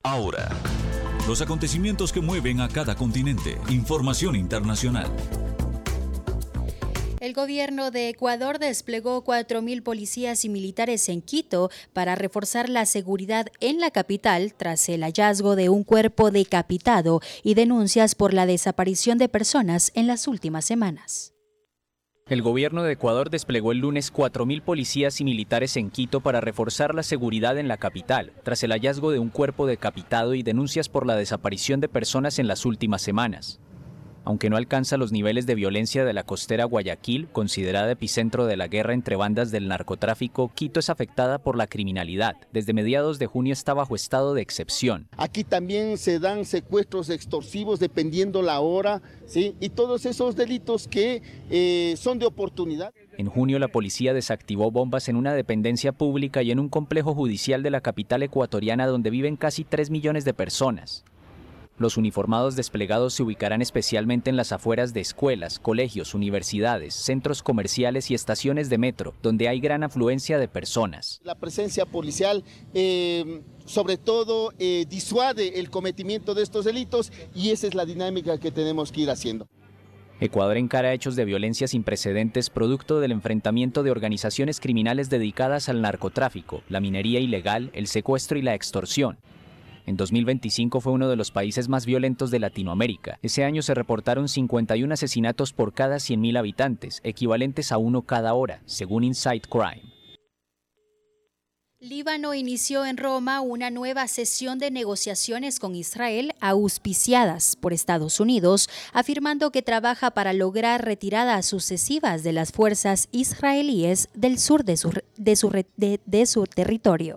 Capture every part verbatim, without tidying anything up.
Ahora, los acontecimientos que mueven a cada continente. Información internacional. El gobierno de Ecuador desplegó cuatro mil policías y militares en Quito para reforzar la seguridad en la capital tras el hallazgo de un cuerpo decapitado y denuncias por la desaparición de personas en las últimas semanas. El gobierno de Ecuador desplegó el lunes cuatro mil policías y militares en Quito para reforzar la seguridad en la capital, tras el hallazgo de un cuerpo decapitado y denuncias por la desaparición de personas en las últimas semanas. Aunque no alcanza los niveles de violencia de la costera Guayaquil, considerada epicentro de la guerra entre bandas del narcotráfico, Quito es afectada por la criminalidad. Desde mediados de junio está bajo estado de excepción. Aquí también se dan secuestros extorsivos dependiendo la hora, ¿sí? Y todos esos delitos que eh, son de oportunidad. En junio la policía desactivó bombas en una dependencia pública y en un complejo judicial de la capital ecuatoriana donde viven casi tres millones de personas. Los uniformados desplegados se ubicarán especialmente en las afueras de escuelas, colegios, universidades, centros comerciales y estaciones de metro, donde hay gran afluencia de personas. La presencia policial, eh, sobre todo, eh, disuade el cometimiento de estos delitos y esa es la dinámica que tenemos que ir haciendo. Ecuador encara hechos de violencia sin precedentes producto del enfrentamiento de organizaciones criminales dedicadas al narcotráfico, la minería ilegal, el secuestro y la extorsión. En dos mil veinticinco fue uno de los países más violentos de Latinoamérica. Ese año se reportaron cincuenta y uno asesinatos por cada cien mil habitantes, equivalentes a uno cada hora, según Insight Crime. Líbano inició en Roma una nueva sesión de negociaciones con Israel auspiciadas por Estados Unidos, afirmando que trabaja para lograr retiradas sucesivas de las fuerzas israelíes del sur de su, de su, de, de su territorio.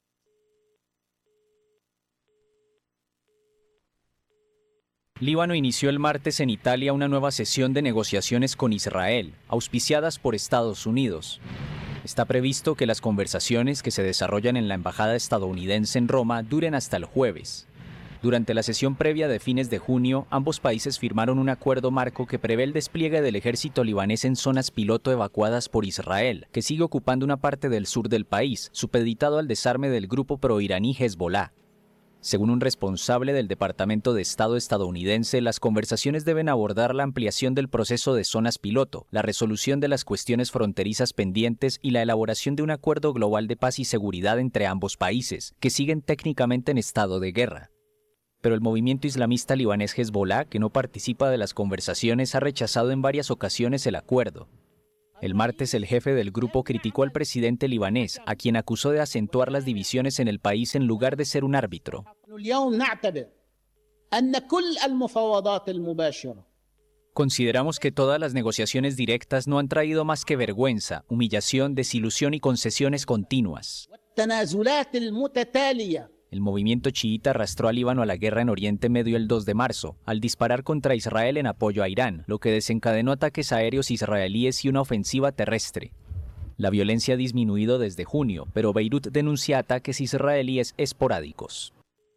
Líbano inició el martes en Italia una nueva sesión de negociaciones con Israel, auspiciadas por Estados Unidos. Está previsto que las conversaciones que se desarrollan en la embajada estadounidense en Roma duren hasta el jueves. Durante la sesión previa de fines de junio, ambos países firmaron un acuerdo marco que prevé el despliegue del ejército libanés en zonas piloto evacuadas por Israel, que sigue ocupando una parte del sur del país, supeditado al desarme del grupo proiraní Hezbollah. Según un responsable del Departamento de Estado estadounidense, las conversaciones deben abordar la ampliación del proceso de zonas piloto, la resolución de las cuestiones fronterizas pendientes y la elaboración de un acuerdo global de paz y seguridad entre ambos países, que siguen técnicamente en estado de guerra. Pero el movimiento islamista libanés Hezbollah, que no participa de las conversaciones, ha rechazado en varias ocasiones el acuerdo. El martes, el jefe del grupo criticó al presidente libanés, a quien acusó de acentuar las divisiones en el país en lugar de ser un árbitro. Consideramos que todas las negociaciones directas no han traído más que vergüenza, humillación, desilusión y concesiones continuas. El movimiento chiita arrastró a Líbano a la guerra en Oriente Medio el dos de marzo, al disparar contra Israel en apoyo a Irán, lo que desencadenó ataques aéreos israelíes y una ofensiva terrestre. La violencia ha disminuido desde junio, pero Beirut denuncia ataques israelíes esporádicos.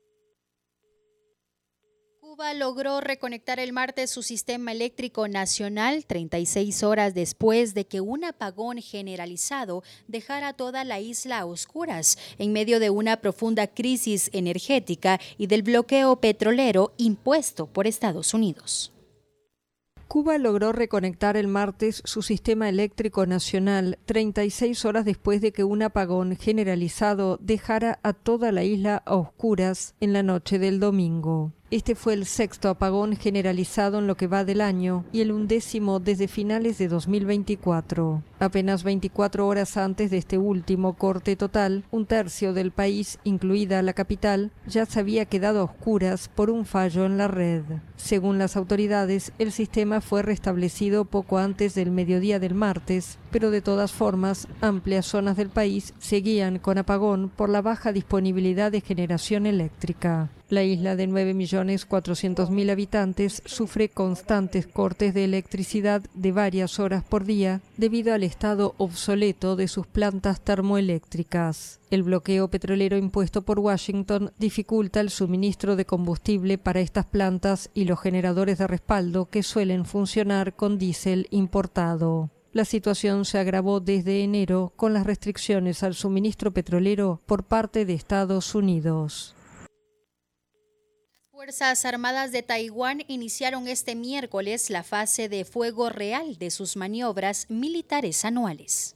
Cuba logró reconectar el martes su sistema eléctrico nacional treinta y seis horas después de que un apagón generalizado dejara toda la isla a oscuras en medio de una profunda crisis energética y del bloqueo petrolero impuesto por Estados Unidos. Cuba logró reconectar el martes su sistema eléctrico nacional treinta y seis horas después de que un apagón generalizado dejara a toda la isla a oscuras en la noche del domingo. Este fue el sexto apagón generalizado en lo que va del año y el undécimo desde finales de dos mil veinticuatro. Apenas veinticuatro horas antes de este último corte total, un tercio del país, incluida la capital, ya se había quedado a oscuras por un fallo en la red. Según las autoridades, el sistema fue restablecido poco antes del mediodía del martes, pero de todas formas, amplias zonas del país seguían con apagón por la baja disponibilidad de generación eléctrica. La isla de nueve millones cuatrocientos mil habitantes sufre constantes cortes de electricidad de varias horas por día debido al estado obsoleto de sus plantas termoeléctricas. El bloqueo petrolero impuesto por Washington dificulta el suministro de combustible para estas plantas y los generadores de respaldo que suelen funcionar con diésel importado. La situación se agravó desde enero con las restricciones al suministro petrolero por parte de Estados Unidos. Fuerzas Armadas de Taiwán iniciaron este miércoles la fase de fuego real de sus maniobras militares anuales.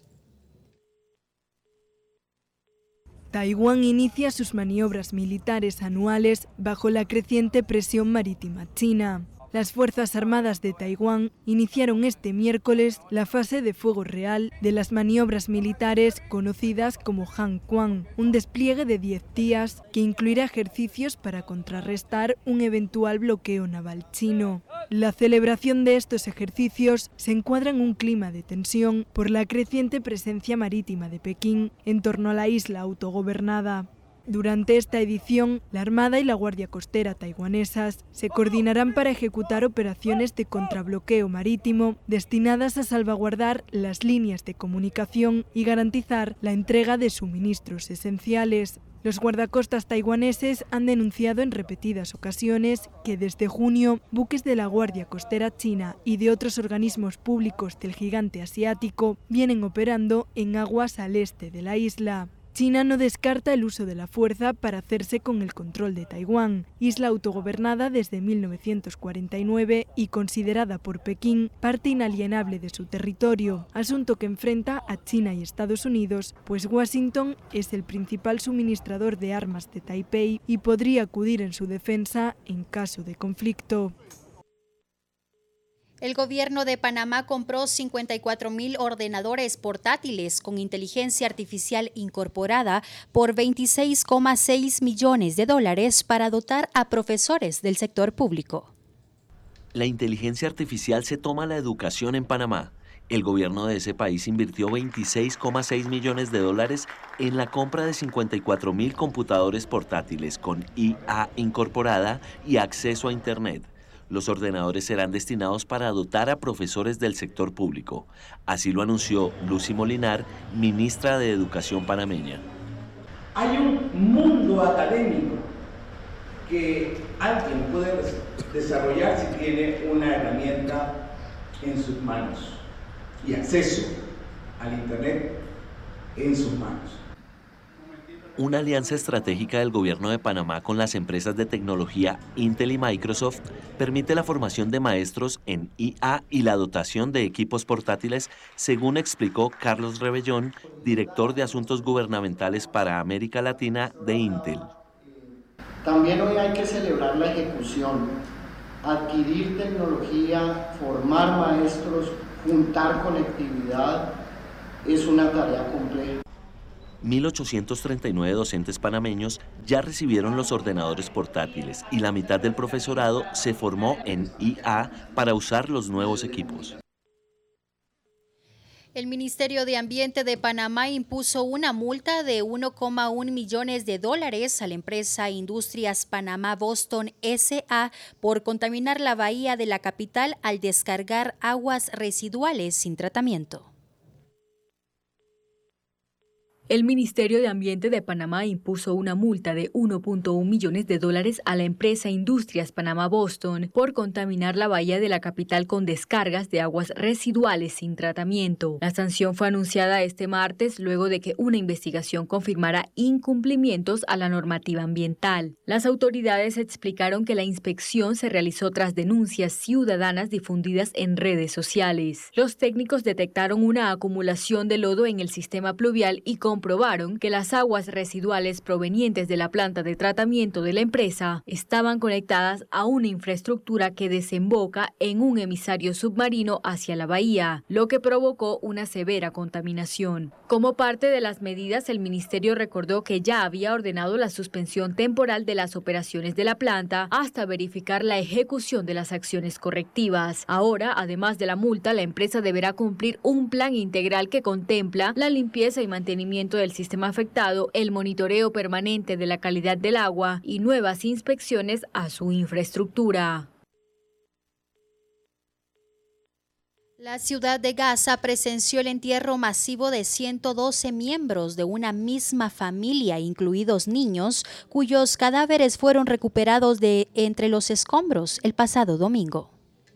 Taiwán inicia sus maniobras militares anuales bajo la creciente presión marítima china. Las Fuerzas Armadas de Taiwán iniciaron este miércoles la fase de fuego real de las maniobras militares conocidas como Hanquan, un despliegue de diez días que incluirá ejercicios para contrarrestar un eventual bloqueo naval chino. La celebración de estos ejercicios se encuadra en un clima de tensión por la creciente presencia marítima de Pekín en torno a la isla autogobernada. Durante esta edición, la Armada y la Guardia Costera taiwanesas se coordinarán para ejecutar operaciones de contrabloqueo marítimo destinadas a salvaguardar las líneas de comunicación y garantizar la entrega de suministros esenciales. Los guardacostas taiwaneses han denunciado en repetidas ocasiones que desde junio buques de la Guardia Costera china y de otros organismos públicos del gigante asiático vienen operando en aguas al este de la isla. China no descarta el uso de la fuerza para hacerse con el control de Taiwán, isla autogobernada desde mil novecientos cuarenta y nueve y considerada por Pekín parte inalienable de su territorio, asunto que enfrenta a China y Estados Unidos, pues Washington es el principal suministrador de armas de Taipei y podría acudir en su defensa en caso de conflicto. El gobierno de Panamá compró cincuenta y cuatro mil ordenadores portátiles con inteligencia artificial incorporada por veintiséis coma seis millones de dólares para dotar a profesores del sector público. La inteligencia artificial se toma la educación en Panamá. El gobierno de ese país invirtió veintiséis coma seis millones de dólares en la compra de cincuenta y cuatro mil computadores portátiles con I A incorporada y acceso a Internet. Los ordenadores serán destinados para dotar a profesores del sector público. Así lo anunció Lucy Molinar, ministra de Educación panameña. Hay un mundo académico que alguien puede desarrollar si tiene una herramienta en sus manos y acceso al Internet en sus manos. Una alianza estratégica del gobierno de Panamá con las empresas de tecnología Intel y Microsoft permite la formación de maestros en I A y la dotación de equipos portátiles, según explicó Carlos Rebellón, director de Asuntos Gubernamentales para América Latina de Intel. También hoy hay que celebrar la ejecución, adquirir tecnología, formar maestros, juntar conectividad, es una tarea compleja. mil ochocientos treinta y nueve docentes panameños ya recibieron los ordenadores portátiles y la mitad del profesorado se formó en I A para usar los nuevos equipos. El Ministerio de Ambiente de Panamá impuso una multa de uno coma uno millones de dólares a la empresa Industrias Panamá Boston S A por contaminar la bahía de la capital al descargar aguas residuales sin tratamiento. El Ministerio de Ambiente de Panamá impuso una multa de uno punto uno millones de dólares a la empresa Industrias Panamá Boston por contaminar la bahía de la capital con descargas de aguas residuales sin tratamiento. La sanción fue anunciada este martes luego de que una investigación confirmara incumplimientos a la normativa ambiental. Las autoridades explicaron que la inspección se realizó tras denuncias ciudadanas difundidas en redes sociales. Los técnicos detectaron una acumulación de lodo en el sistema pluvial y comprobaron que las aguas residuales provenientes de la planta de tratamiento de la empresa estaban conectadas a una infraestructura que desemboca en un emisario submarino hacia la bahía, lo que provocó una severa contaminación. Como parte de las medidas, el ministerio recordó que ya había ordenado la suspensión temporal de las operaciones de la planta hasta verificar la ejecución de las acciones correctivas. Ahora, además de la multa, la empresa deberá cumplir un plan integral que contempla la limpieza y mantenimiento del sistema afectado, el monitoreo permanente de la calidad del agua y nuevas inspecciones a su infraestructura. La ciudad de Gaza presenció el entierro masivo de ciento doce miembros de una misma familia, incluidos niños, cuyos cadáveres fueron recuperados de entre los escombros el pasado domingo.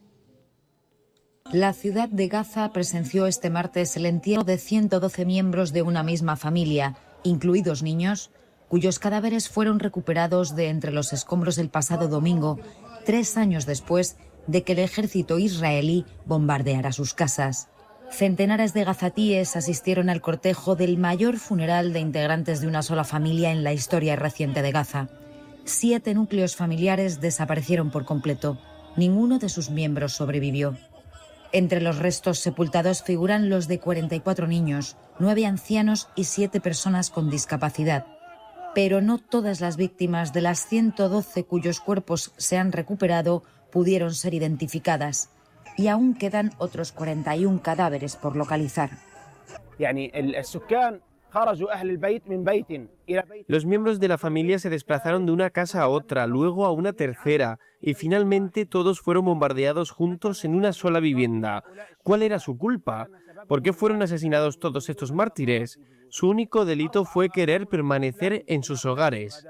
La ciudad de Gaza presenció este martes el entierro de ciento doce miembros de una misma familia, incluidos niños, cuyos cadáveres fueron recuperados de entre los escombros el pasado domingo, tres años después de que el ejército israelí bombardeara sus casas. Centenares de gazatíes asistieron al cortejo del mayor funeral de integrantes de una sola familia en la historia reciente de Gaza. Siete núcleos familiares desaparecieron por completo. Ninguno de sus miembros sobrevivió. Entre los restos sepultados figuran los de cuarenta y cuatro niños, nueve ancianos y siete personas con discapacidad. Pero no todas las víctimas de las ciento doce cuyos cuerpos se han recuperado pudieron ser identificadas. Y aún quedan otros cuarenta y uno cadáveres por localizar. Los miembros de la familia se desplazaron de una casa a otra, luego a una tercera, y finalmente todos fueron bombardeados juntos en una sola vivienda. ¿Cuál era su culpa? ¿Por qué fueron asesinados todos estos mártires? Su único delito fue querer permanecer en sus hogares.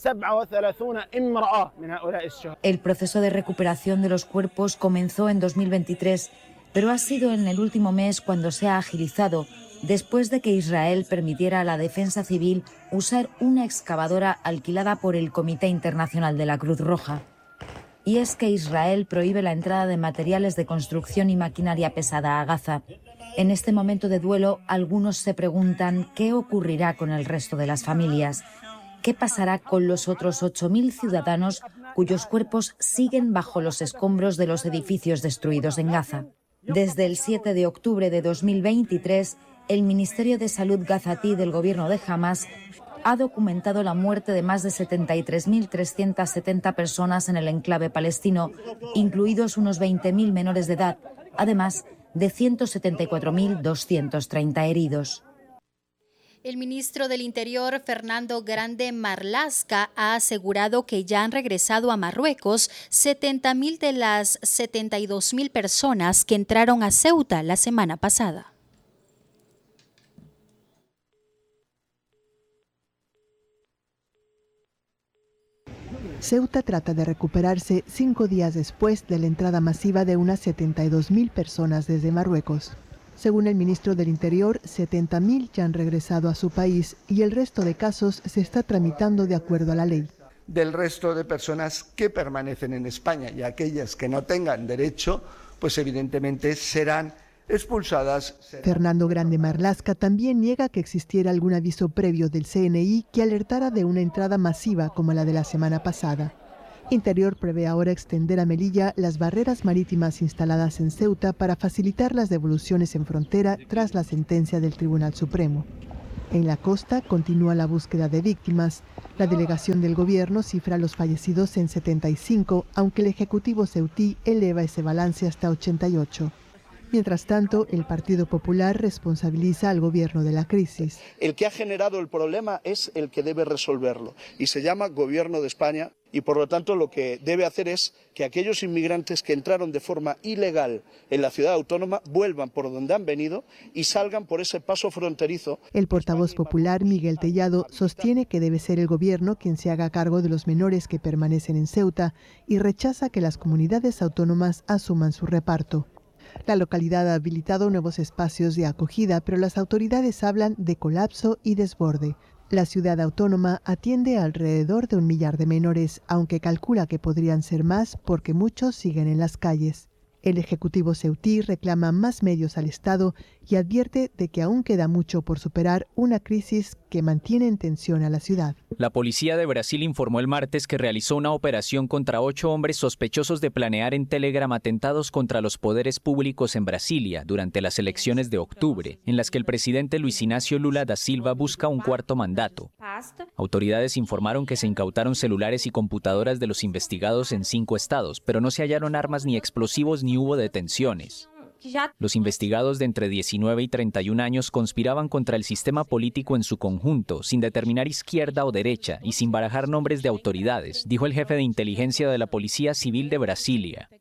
El proceso de recuperación de los cuerpos comenzó en dos mil veintitrés, pero ha sido en el último mes cuando se ha agilizado, después de que Israel permitiera a la defensa civil usar una excavadora alquilada por el Comité Internacional de la Cruz Roja. Y es que Israel prohíbe la entrada de materiales de construcción y maquinaria pesada a Gaza. En este momento de duelo, algunos se preguntan qué ocurrirá con el resto de las familias. ¿Qué pasará con los otros ocho mil ciudadanos cuyos cuerpos siguen bajo los escombros de los edificios destruidos en Gaza? Desde el siete de octubre de dos mil veintitrés, el Ministerio de Salud gazatí del gobierno de Hamás ha documentado la muerte de más de setenta y tres mil trescientas setenta personas en el enclave palestino, incluidos unos veinte mil menores de edad, además de ciento setenta y cuatro mil doscientos treinta heridos. El ministro del Interior, Fernando Grande Marlaska, ha asegurado que ya han regresado a Marruecos setenta mil de las setenta y dos mil personas que entraron a Ceuta la semana pasada. Ceuta trata de recuperarse cinco días después de la entrada masiva de unas setenta y dos mil personas desde Marruecos. Según el ministro del Interior, setenta mil ya han regresado a su país y el resto de casos se está tramitando de acuerdo a la ley. Del resto de personas que permanecen en España y aquellas que no tengan derecho, pues evidentemente serán expulsadas. Fernando Grande Marlaska también niega que existiera algún aviso previo del C N I que alertara de una entrada masiva como la de la semana pasada. Interior prevé ahora extender a Melilla las barreras marítimas instaladas en Ceuta para facilitar las devoluciones en frontera tras la sentencia del Tribunal Supremo. En la costa continúa la búsqueda de víctimas. La delegación del gobierno cifra los fallecidos en setenta y cinco, aunque el Ejecutivo ceutí eleva ese balance hasta ochenta y ocho. Mientras tanto, el Partido Popular responsabiliza al gobierno de la crisis. El que ha generado el problema es el que debe resolverlo y se llama Gobierno de España y por lo tanto lo que debe hacer es que aquellos inmigrantes que entraron de forma ilegal en la ciudad autónoma vuelvan por donde han venido y salgan por ese paso fronterizo. El portavoz popular, Miguel Tellado, sostiene que debe ser el gobierno quien se haga cargo de los menores que permanecen en Ceuta y rechaza que las comunidades autónomas asuman su reparto. La localidad ha habilitado nuevos espacios de acogida, pero las autoridades hablan de colapso y desborde. La ciudad autónoma atiende a alrededor de un millar de menores, aunque calcula que podrían ser más porque muchos siguen en las calles. El Ejecutivo ceutí reclama más medios al Estado y advierte de que aún queda mucho por superar una crisis que mantiene en tensión a la ciudad. La policía de Brasil informó el martes que realizó una operación contra ocho hombres sospechosos de planear en Telegram atentados contra los poderes públicos en Brasilia durante las elecciones de octubre, en las que el presidente Luis Inácio Lula da Silva busca un cuarto mandato. Autoridades informaron que se incautaron celulares y computadoras de los investigados en cinco estados, pero no se hallaron armas ni explosivos ni hubo detenciones. Los investigados de entre diecinueve y treinta y un años conspiraban contra el sistema político en su conjunto, sin determinar izquierda o derecha y sin barajar nombres de autoridades, dijo el jefe de inteligencia de la Policía Civil de Brasilia.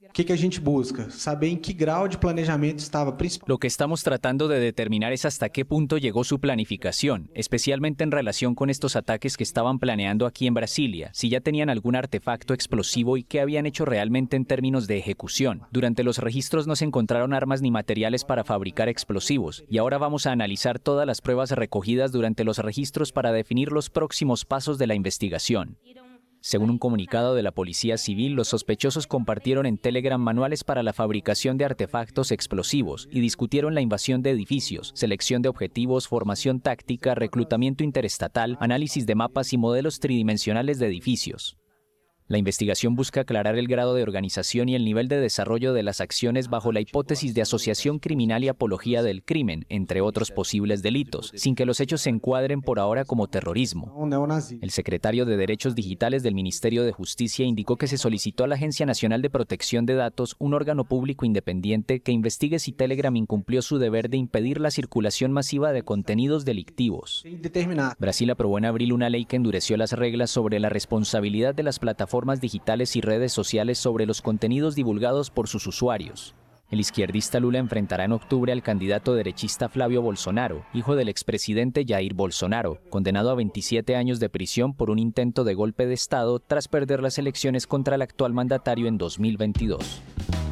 O que, que a gente busca? Saber em que grau de planejamento estava. Lo que estamos tratando de determinar es hasta qué punto llegó su planificación, especialmente en relación con estos ataques que estaban planeando aquí en Brasilia, si ya tenían algún artefacto explosivo y qué habían hecho realmente en términos de ejecución. Durante los registros no se encontraron armas ni materiales para fabricar explosivos, y ahora vamos a analizar todas las pruebas recogidas durante los registros para definir los próximos pasos de la investigación. Según un comunicado de la Policía Civil, los sospechosos compartieron en Telegram manuales para la fabricación de artefactos explosivos y discutieron la invasión de edificios, selección de objetivos, formación táctica, reclutamiento interestatal, análisis de mapas y modelos tridimensionales de edificios. La investigación busca aclarar el grado de organización y el nivel de desarrollo de las acciones bajo la hipótesis de asociación criminal y apología del crimen, entre otros posibles delitos, sin que los hechos se encuadren por ahora como terrorismo. El secretario de Derechos Digitales del Ministerio de Justicia indicó que se solicitó a la Agencia Nacional de Protección de Datos, un órgano público independiente, que investigue si Telegram incumplió su deber de impedir la circulación masiva de contenidos delictivos. Brasil aprobó en abril una ley que endureció las reglas sobre la responsabilidad de las plataformas digitales y redes sociales sobre los contenidos divulgados por sus usuarios. El izquierdista Lula enfrentará en octubre al candidato derechista Flavio Bolsonaro, hijo del expresidente Jair Bolsonaro, condenado a veintisiete años de prisión por un intento de golpe de Estado tras perder las elecciones contra el actual mandatario en dos mil veintidós.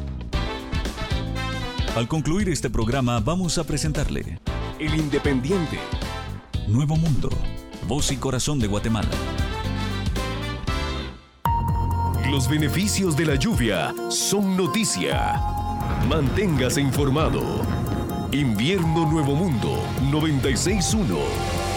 Al concluir este programa vamos a presentarle El Independiente, Nuevo Mundo, voz y corazón de Guatemala. Los beneficios de la lluvia son noticia. Manténgase informado. Invierno Nuevo Mundo noventa y seis punto uno.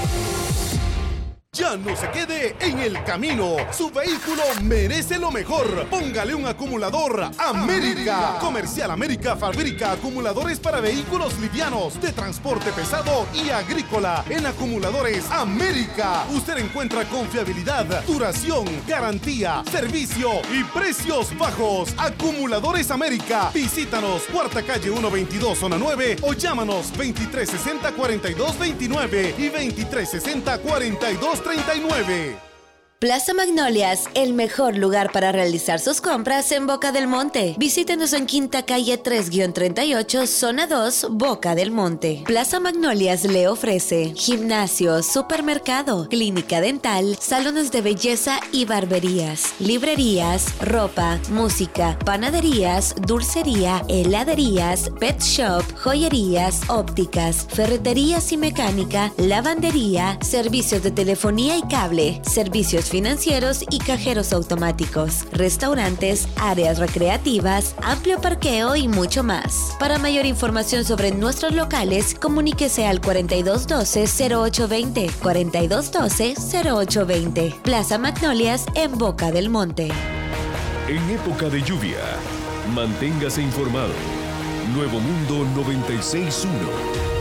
Ya no se quede en el camino. Su vehículo merece lo mejor. Póngale un acumulador América. Comercial América fabrica acumuladores para vehículos livianos, de transporte pesado y agrícola. En Acumuladores América usted encuentra confiabilidad, duración, garantía, servicio y precios bajos. Acumuladores América. Visítanos, Cuarta Calle ciento veintidós, Zona nueve, o llámanos veintitrés sesenta, cuarenta y dos veintinueve y veintitrés sesenta, cuarenta y dos treinta y nueve. Plaza Magnolias, el mejor lugar para realizar sus compras en Boca del Monte. Visítenos en Quinta Calle tres treinta y ocho, Zona dos, Boca del Monte. Plaza Magnolias le ofrece gimnasio, supermercado, clínica dental, salones de belleza y barberías, librerías, ropa, música, panaderías, dulcería, heladerías, pet shop, joyerías, ópticas, ferreterías y mecánica, lavandería, servicios de telefonía y cable, servicios financieros y cajeros automáticos, restaurantes, áreas recreativas, amplio parqueo y mucho más. Para mayor información sobre nuestros locales, comuníquese al cuarenta y dos doce, cero ocho veinte, cuarenta y dos doce, cero ocho veinte. Plaza Magnolias en Boca del Monte. En época de lluvia, manténgase informado. Nuevo Mundo noventa y seis punto uno.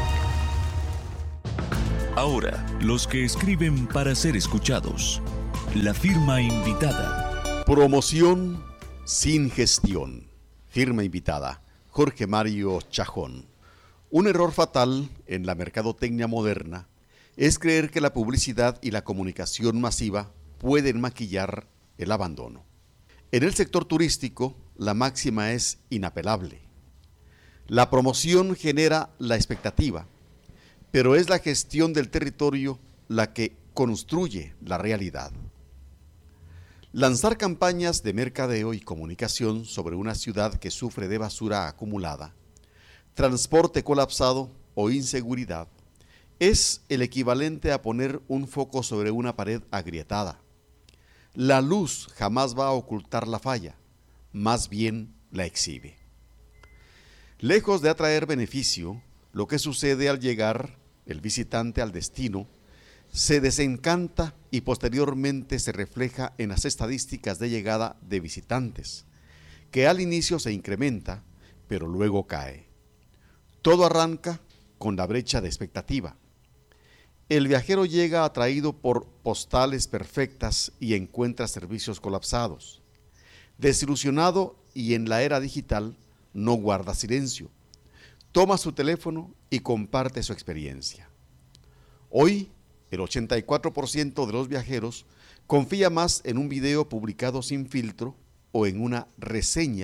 Ahora, los que escriben para ser escuchados. La firma invitada. Promoción sin gestión. Firma invitada. Jorge Mario Chajón. Un error fatal en la mercadotecnia moderna es creer que la publicidad y la comunicación masiva pueden maquillar el abandono. En el sector turístico, la máxima es inapelable. La promoción genera la expectativa, pero es la gestión del territorio la que construye la realidad. Lanzar campañas de mercadeo y comunicación sobre una ciudad que sufre de basura acumulada, transporte colapsado o inseguridad es el equivalente a poner un foco sobre una pared agrietada. La luz jamás va a ocultar la falla, más bien la exhibe. Lejos de atraer beneficio, lo que sucede al llegar el visitante al destino se desencanta y posteriormente se refleja en las estadísticas de llegada de visitantes, que al inicio se incrementa, pero luego cae. Todo arranca con la brecha de expectativa. El viajero llega atraído por postales perfectas y encuentra servicios colapsados. Desilusionado y en la era digital, no guarda silencio. Toma su teléfono y comparte su experiencia. Hoy, el ochenta y cuatro por ciento de los viajeros confía más en un video publicado sin filtro o en una reseña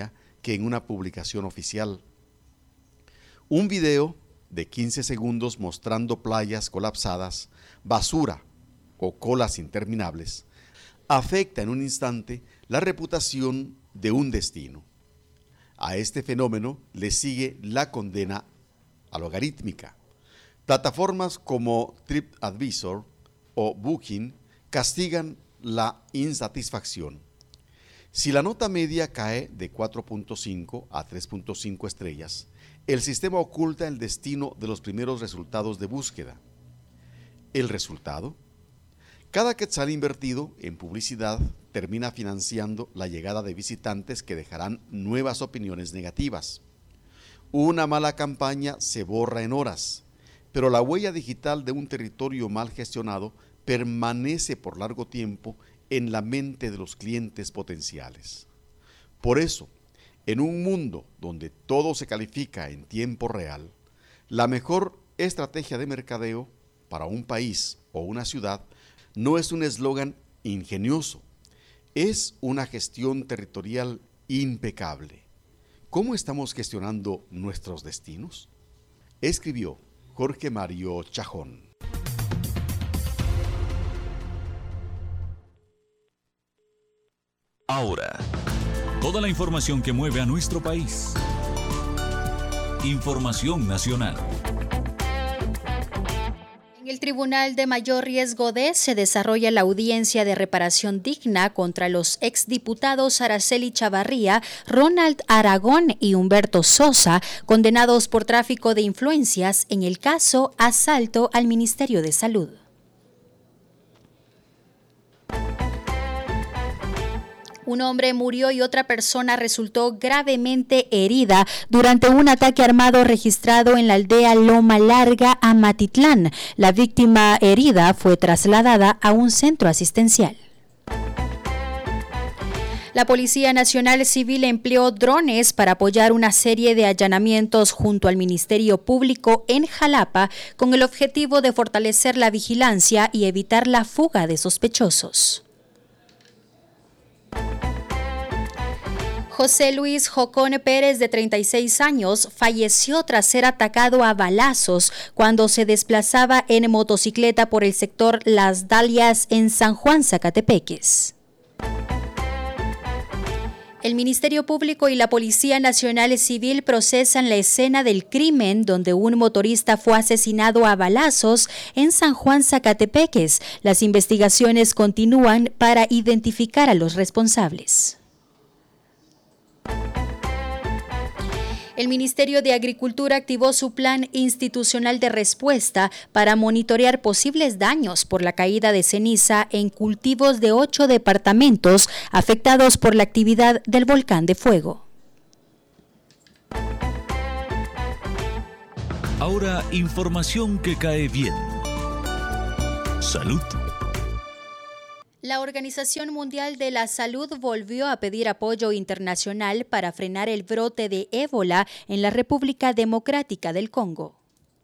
que en una publicación oficial. Un video de quince segundos mostrando playas colapsadas, basura o colas interminables, afecta en un instante la reputación de un destino. A este fenómeno le sigue la condena logarítmica. Plataformas como TripAdvisor o Booking castigan la insatisfacción. Si la nota media cae de cuatro punto cinco a tres punto cinco estrellas, el sistema oculta el destino de los primeros resultados de búsqueda. ¿El resultado? Cada quetzal invertido en publicidad termina financiando la llegada de visitantes que dejarán nuevas opiniones negativas. Una mala campaña se borra en horas, pero la huella digital de un territorio mal gestionado permanece por largo tiempo en la mente de los clientes potenciales. Por eso, en un mundo donde todo se califica en tiempo real, la mejor estrategia de mercadeo para un país o una ciudad no es un eslogan ingenioso, es una gestión territorial impecable. ¿Cómo estamos gestionando nuestros destinos? Escribió Jorge Mario Chajón. Ahora, toda la información que mueve a nuestro país. Información nacional. En el Tribunal de Mayor Riesgo D se desarrolla la audiencia de reparación digna contra los exdiputados Araceli Chavarría, Ronald Aragón y Humberto Sosa, condenados por tráfico de influencias en el caso Asalto al Ministerio de Salud. Un hombre murió y otra persona resultó gravemente herida durante un ataque armado registrado en la aldea Loma Larga, Amatitlán. La víctima herida fue trasladada a un centro asistencial. La Policía Nacional Civil empleó drones para apoyar una serie de allanamientos junto al Ministerio Público en Jalapa con el objetivo de fortalecer la vigilancia y evitar la fuga de sospechosos. José Luis Jocón Pérez, de treinta y seis años, falleció tras ser atacado a balazos cuando se desplazaba en motocicleta por el sector Las Dalias en San Juan, Zacatepeques. El Ministerio Público y la Policía Nacional Civil procesan la escena del crimen donde un motorista fue asesinado a balazos en San Juan, Zacatepeques. Las investigaciones continúan para identificar a los responsables. El Ministerio de Agricultura activó su plan institucional de respuesta para monitorear posibles daños por la caída de ceniza en cultivos de ocho departamentos afectados por la actividad del volcán de fuego. Ahora, información que cae bien. Salud. La Organización Mundial de la Salud volvió a pedir apoyo internacional para frenar el brote de ébola en la República Democrática del Congo.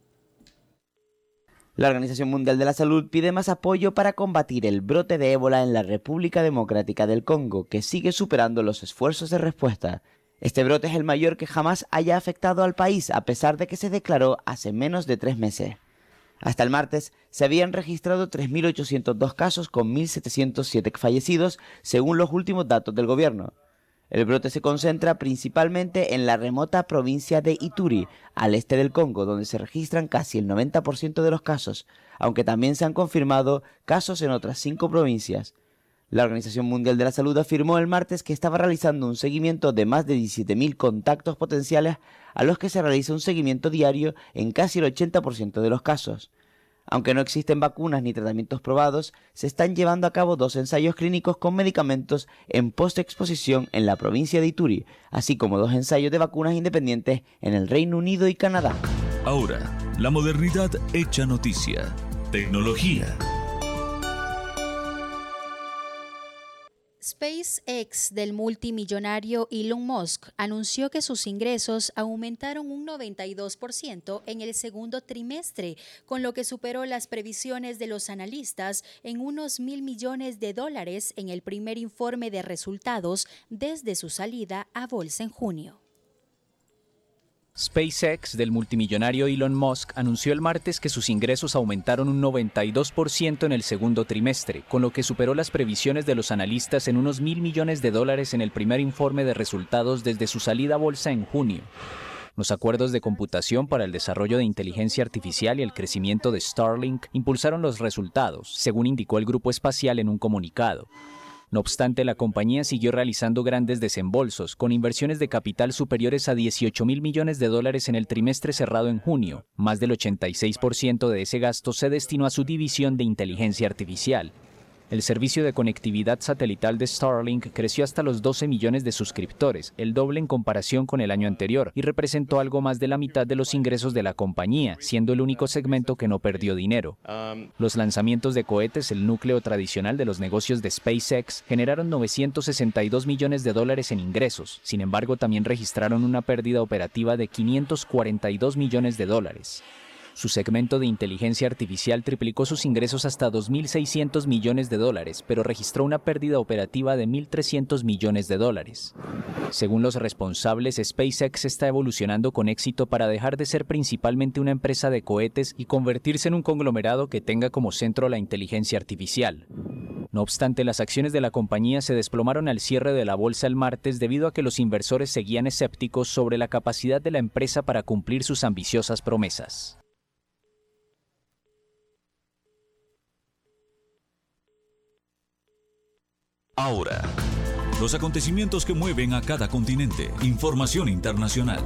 La Organización Mundial de la Salud pide más apoyo para combatir el brote de ébola en la República Democrática del Congo, que sigue superando los esfuerzos de respuesta. Este brote es el mayor que jamás haya afectado al país, a pesar de que se declaró hace menos de tres meses. Hasta el martes se habían registrado tres mil ochocientos dos casos con mil setecientos siete fallecidos, según los últimos datos del gobierno. El brote se concentra principalmente en la remota provincia de Ituri, al este del Congo, donde se registran casi el noventa por ciento de los casos, aunque también se han confirmado casos en otras cinco provincias. La Organización Mundial de la Salud afirmó el martes que estaba realizando un seguimiento de más de diecisiete mil contactos potenciales a los que se realiza un seguimiento diario en casi el ochenta por ciento de los casos. Aunque no existen vacunas ni tratamientos probados, se están llevando a cabo dos ensayos clínicos con medicamentos en postexposición en la provincia de Ituri, así como dos ensayos de vacunas independientes en el Reino Unido y Canadá. Ahora, la modernidad hecha noticia. Tecnología. SpaceX del multimillonario Elon Musk anunció que sus ingresos aumentaron un noventa y dos por ciento en el segundo trimestre, con lo que superó las previsiones de los analistas en unos mil millones de dólares en el primer informe de resultados desde su salida a bolsa en junio. SpaceX del multimillonario Elon Musk anunció el martes que sus ingresos aumentaron un noventa y dos por ciento en el segundo trimestre, con lo que superó las previsiones de los analistas en unos mil millones de dólares en el primer informe de resultados desde su salida a bolsa en junio. Los acuerdos de computación para el desarrollo de inteligencia artificial y el crecimiento de Starlink impulsaron los resultados, según indicó el grupo espacial en un comunicado. No obstante, la compañía siguió realizando grandes desembolsos, con inversiones de capital superiores a dieciocho mil millones de dólares en el trimestre cerrado en junio. Más del ochenta y seis por ciento de ese gasto se destinó a su división de inteligencia artificial. El servicio de conectividad satelital de Starlink creció hasta los doce millones de suscriptores, el doble en comparación con el año anterior, y representó algo más de la mitad de los ingresos de la compañía, siendo el único segmento que no perdió dinero. Los lanzamientos de cohetes, el núcleo tradicional de los negocios de SpaceX, generaron novecientos sesenta y dos millones de dólares en ingresos. Sin embargo, también registraron una pérdida operativa de quinientos cuarenta y dos millones de dólares. Su segmento de inteligencia artificial triplicó sus ingresos hasta dos mil seiscientos millones de dólares, pero registró una pérdida operativa de mil trescientos millones de dólares. Según los responsables, SpaceX está evolucionando con éxito para dejar de ser principalmente una empresa de cohetes y convertirse en un conglomerado que tenga como centro la inteligencia artificial. No obstante, las acciones de la compañía se desplomaron al cierre de la bolsa el martes debido a que los inversores seguían escépticos sobre la capacidad de la empresa para cumplir sus ambiciosas promesas. Ahora, los acontecimientos que mueven a cada continente. Información internacional.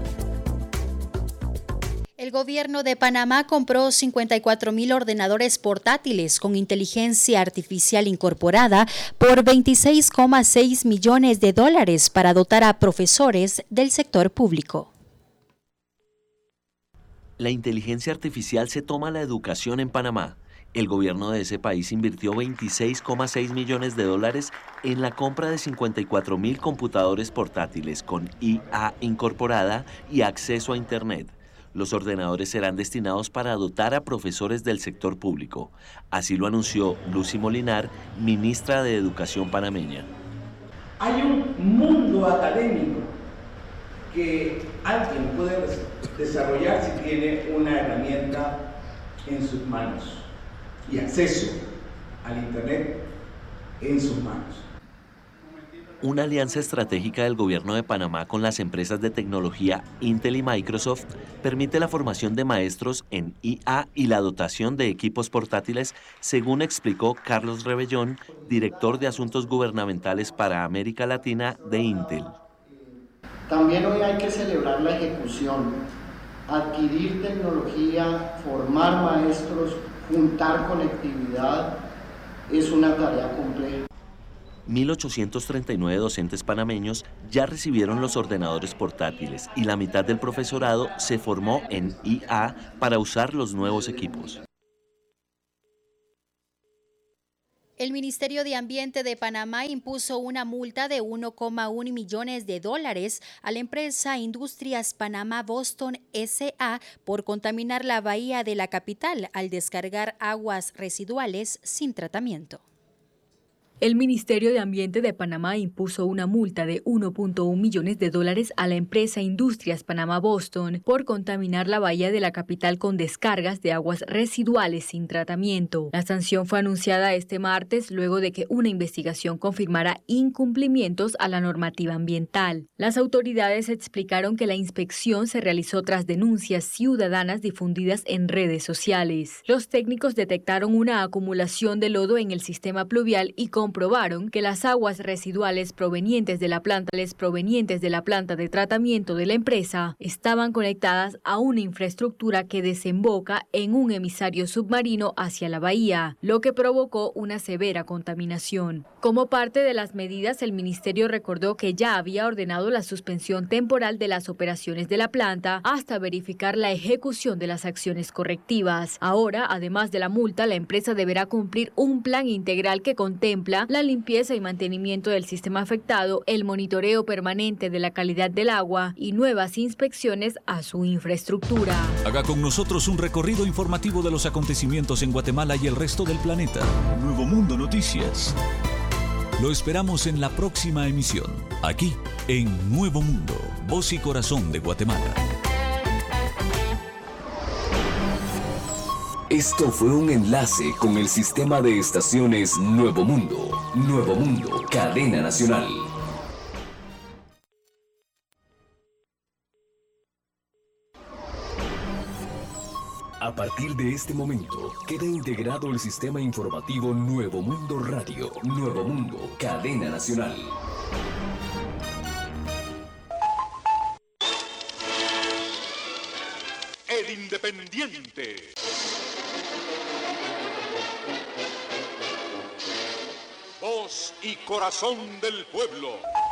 El gobierno de Panamá compró cincuenta y cuatro mil ordenadores portátiles con inteligencia artificial incorporada por veintiséis coma seis millones de dólares para dotar a profesores del sector público. La inteligencia artificial se toma la educación en Panamá. El gobierno de ese país invirtió veintiséis coma seis millones de dólares en la compra de cincuenta y cuatro mil computadores portátiles con I A incorporada y acceso a Internet. Los ordenadores serán destinados para dotar a profesores del sector público. Así lo anunció Lucy Molinar, ministra de Educación panameña. Hay un mundo académico que alguien puede desarrollar si tiene una herramienta en sus manos y acceso al Internet en sus manos. Una alianza estratégica del gobierno de Panamá con las empresas de tecnología Intel y Microsoft permite la formación de maestros en I A y la dotación de equipos portátiles, según explicó Carlos Rebellón, director de Asuntos Gubernamentales para América Latina de Intel. También hoy hay que celebrar la ejecución, adquirir tecnología, formar maestros, juntar conectividad, es una tarea compleja. mil ochocientos treinta y nueve docentes panameños ya recibieron los ordenadores portátiles y la mitad del profesorado se formó en I A para usar los nuevos equipos. El Ministerio de Ambiente de Panamá impuso una multa de uno coma uno millones de dólares a la empresa Industrias Panamá Boston S A por contaminar la bahía de la capital al descargar aguas residuales sin tratamiento. El Ministerio de Ambiente de Panamá impuso una multa de uno punto uno millones de dólares a la empresa Industrias Panamá Boston por contaminar la bahía de la capital con descargas de aguas residuales sin tratamiento. La sanción fue anunciada este martes luego de que una investigación confirmara incumplimientos a la normativa ambiental. Las autoridades explicaron que la inspección se realizó tras denuncias ciudadanas difundidas en redes sociales. Los técnicos detectaron una acumulación de lodo en el sistema pluvial y comprobaron que las aguas residuales provenientes de la planta, provenientes de la planta de tratamiento de la empresa estaban conectadas a una infraestructura que desemboca en un emisario submarino hacia la bahía, lo que provocó una severa contaminación. Como parte de las medidas, el ministerio recordó que ya había ordenado la suspensión temporal de las operaciones de la planta hasta verificar la ejecución de las acciones correctivas. Ahora, además de la multa, la empresa deberá cumplir un plan integral que contempla energía, la limpieza y mantenimiento del sistema afectado, el monitoreo permanente de la calidad del agua y nuevas inspecciones a su infraestructura. Haga con nosotros un recorrido informativo de los acontecimientos en Guatemala y el resto del planeta. Nuevo Mundo Noticias. Lo esperamos en la próxima emisión, aquí en Nuevo Mundo, voz y corazón de Guatemala. Esto fue un enlace con el sistema de estaciones Nuevo Mundo. Nuevo Mundo, cadena nacional. A partir de este momento, queda integrado el sistema informativo Nuevo Mundo Radio. Nuevo Mundo, cadena nacional. El Independiente. Voz y corazón del pueblo.